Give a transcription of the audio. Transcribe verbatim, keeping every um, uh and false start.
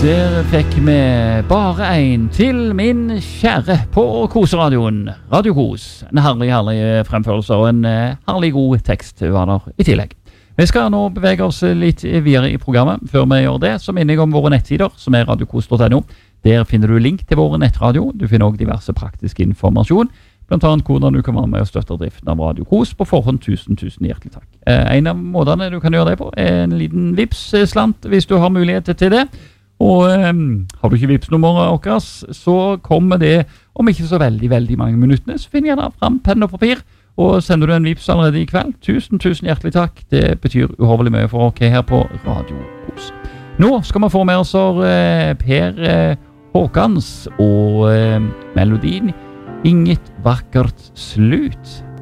Der fikk vi bare en til min kjære på Koseradioen, Radio Kos. En herlig, herlig fremførelse og en herlig god tekst var der i tillegg. Vi skal nå bevege oss litt videre i programmet. Før vi gjør det, så minner jeg om våre nettsider, som er radiokos punktum no. Der finner du link til våre nettradio. Du finner også diverse praktisk informasjon, blant annet hvordan du kan være med og støtte driften av Radio Kos på forhånd. Tusen, tusen hjertelig takk. En av måtene du kan gjøre det på er en liten vips-slant, hvis du har mulighet til det. Og um, har du ikke Vipps-nummeret okkers, så kommer det om ikke så veldig, veldig mange minuttene. Så finner jeg da frem penn og papir, og sender du en Vipps allerede i kveld. Tusen, tusen hjertelig takk. Det betyr uhorvelig mye for oss her på Radio Kos. Nå skal vi få med oss uh, Per uh, Håkans og uh, melodien Inget vakkert slut.